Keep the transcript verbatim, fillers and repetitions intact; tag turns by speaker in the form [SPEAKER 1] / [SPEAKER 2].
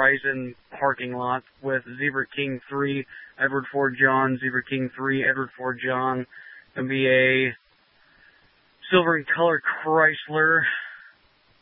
[SPEAKER 1] Verizon parking lot with Zebra King three, Edward Ford John, Zebra King three, Edward Ford John, going to be a silver in color Chrysler